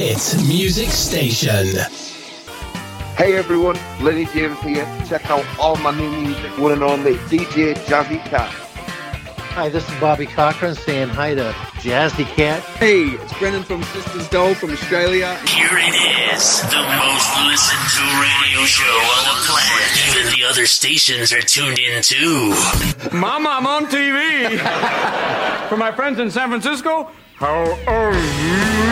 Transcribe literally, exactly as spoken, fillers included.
hit music station. Hey everyone, Lenny James here. Check out all my new music, one and only D J Jazzy Cat. Hi, this is Bobby Cochran saying hi to Jazzy Cat. Hey, it's Brennan from Sisters Doll from Australia. Here it is, the most listened to radio show on the planet. Even the other stations are tuned in too. Mama, I'm on T V. For my friends in San Francisco, how are you?